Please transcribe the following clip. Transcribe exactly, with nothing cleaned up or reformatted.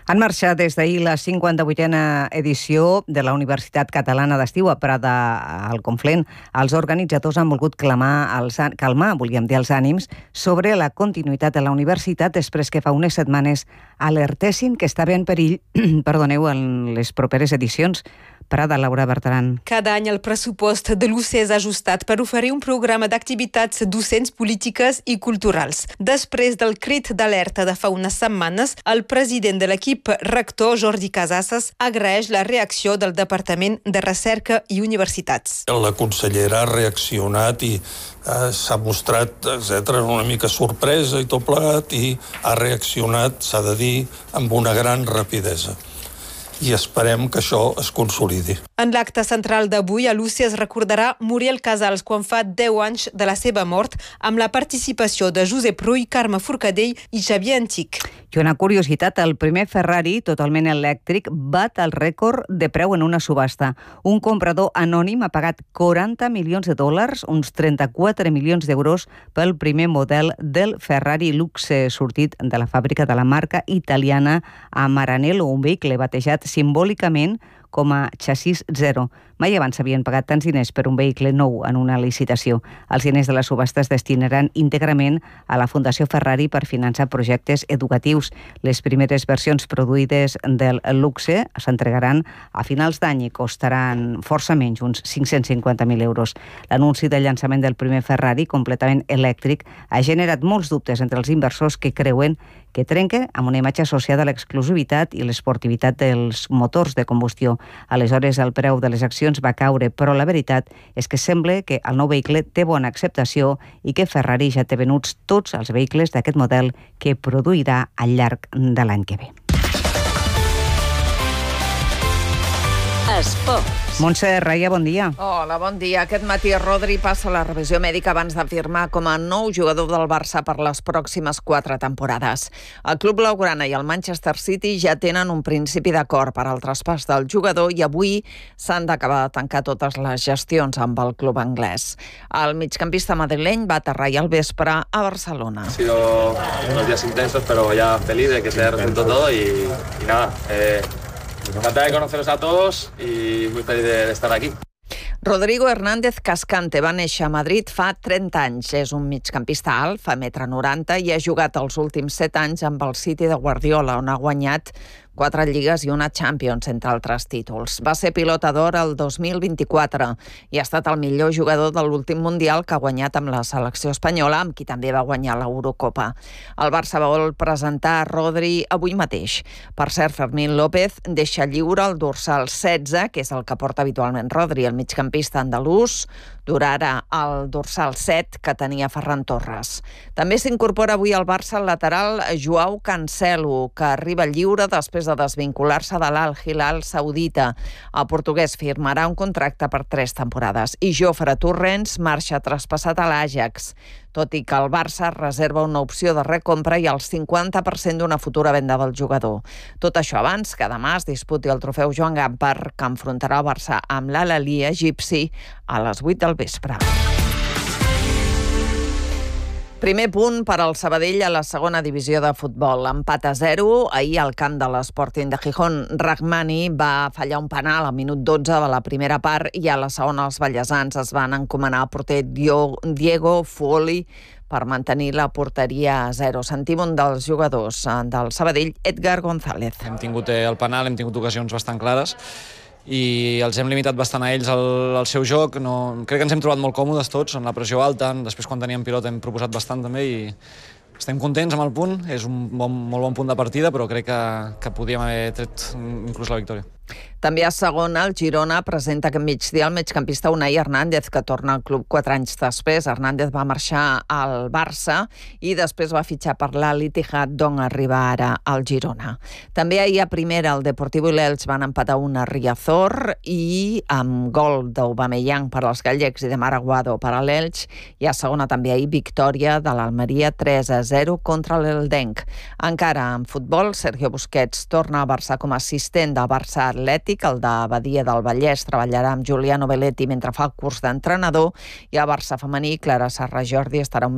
En marxa des d'ahir la cinquanta-vuitena edició de la Universitat Catalana d'Estiu a Prada al Conflent. Els organitzadors han volgut clamar els, calmar, volíem dir, els ànims sobre la continuïtat de la universitat després que fa unes setmanes alertessin que estava en perill perdoneu, en les properes edicions. Prada, Laura Bertran. Cada any el pressupost de l'U C és ajustat per oferir un programa d'activitats docents, polítiques i culturals. Després del crit d'alerta de fa unes setmanes, el president de l'equip rector, Jordi Casasses, agraeix la reacció del Departament de Recerca i Universitats. La consellera ha reaccionat i eh, s'ha mostrat, etcètera, una mica sorpresa i tot plegat, i ha reaccionat, s'ha de dir, amb una gran rapidesa. I esperem que això es consolidi. En l'acte central d'avui, a l'U C es recordarà Muriel Casals quan fa deu anys de la seva mort, amb la participació de Josep Rull, Carme Forcadell i Xavier Antic. I una curiositat, el primer Ferrari totalment elèctric bat el rècord de preu en una subhasta. Un comprador anònim ha pagat quaranta milions de dòlars, uns trenta-quatre milions d'euros, pel primer model del Ferrari Luxe sortit de la fàbrica de la marca italiana a Maranello, un vehicle batejat simbòlicament com a xassís zero. Mai abans s'havien pagat tants diners per un vehicle nou en una licitació. Els diners de la subhasta es destinaran íntegrament a la Fundació Ferrari per finançar projectes educatius. Les primeres versions produïdes del Luxe s'entregaran a finals d'any i costaran força menys, uns cinc-cents cinquanta mil euros. L'anunci del llançament del primer Ferrari completament elèctric ha generat molts dubtes entre els inversors que creuen que trenca amb una imatge associada a l'exclusivitat i l'esportivitat dels motors de combustió. Aleshores, el preu de les accions va caure, però la veritat és que sembla que el nou vehicle té bona acceptació i que Ferrari ja té venuts tots els vehicles d'aquest model que produirà al llarg de l'any que ve. Esports. Montse Raia, bon dia. Hola, bon dia. Aquest matí Rodri passa la revisió mèdica abans d'afirmar com a nou jugador del Barça per les pròximes quatre temporades. El club blaugrana i el Manchester City ja tenen un principi d'acord per al traspàs del jugador i avui s'han d'acabar de tancar totes les gestions amb el club anglès. El migcampista madrileny va aterrar al vespre a Barcelona. Han sido unos días intensos, pero ya feliz de que se haya resuelto todo y, y nada, eh, encantada de conoceros a todos y muy feliz de, de estar aquí. Rodrigo Hernández Cascante va néixer a Madrid fa trenta anys. És un migcampista alt, fa un coma noranta metres, i ha jugat els últims set anys amb el City de Guardiola, on ha guanyat quatre lligues i una Champions, entre altres títols. Va ser pilota d'or el dos mil vint-i-quatre i ha estat el millor jugador de l'últim Mundial que ha guanyat amb la selecció espanyola, amb qui també va guanyar l'Eurocopa. El Barça vol presentar Rodri avui mateix. Per cert, Fermín López deixa lliure el dorsal setze, que és el que porta habitualment Rodri, el migcampista andalús, durarà el dorsal set que tenia Ferran Torres. També s'incorpora avui al Barça el lateral Joao Cancelo, que arriba lliure després de desvincular-se de l'Al Hilal saudita. El portuguès firmarà un contracte per tres temporades i Jofre Torrents marxa traspassat a l'Ajax, tot i que el Barça reserva una opció de recompra i el cinquanta per cent d'una futura venda del jugador. Tot això abans que demà es disputi el trofeu Joan Gamper, que enfrontarà el Barça amb l'Al-Ahly egipci a les vuit del vespre. Primer punt per al Sabadell a la segona divisió de futbol. Empat a zero. Ahir al camp de l'Sporting de Gijón, Rahmani va fallar un penal al minut dotze de la primera part i a la segona els ballesans es van encomanar al porter Diego Fuoli per mantenir la porteria a zero. Sentim un dels jugadors del Sabadell, Edgar González. Hem tingut el penal, hem tingut ocasions bastant clares i els hem limitat bastant a ells el, el seu joc. No, crec que ens hem trobat molt còmodes tots, amb la pressió alta. Després, quan teníem pilota, hem proposat bastant també i estem contents amb el punt. És un bon, molt bon punt de partida, però crec que, que podíem haver tret inclús la victòria. També a segona, el Girona presenta aquest migdia el migcampista Unai Hernández, que torna al club quatre anys després. Hernández va marxar al Barça i després va fitxar per l'Al-Ittihad, d'on arriba ara al Girona. També ahir a primera el Deportivo i l'Elx van empatar un a Riazor i amb gol d'Aubameyang per als gallecs i de Maraguado per a l'Elx, i a segona també ahir victòria de l'Almeria tres a zero contra l'Eldenc. Encara en futbol, Sergio Busquets torna al Barça com a assistent del Barça Atlètic. El de Badia del Vallès treballarà amb Giuliano Belletti mentre fa el curs d'entrenador, i a Barça femení, Clara Serra Jordi estarà un